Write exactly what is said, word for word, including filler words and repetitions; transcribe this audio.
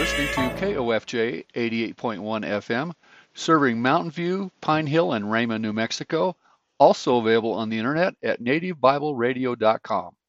listening to K O F J eighty-eight point one F M, serving Mountain View, Pine Hill, and Raymond, New Mexico. Also available on the internet at native bible radio dot com.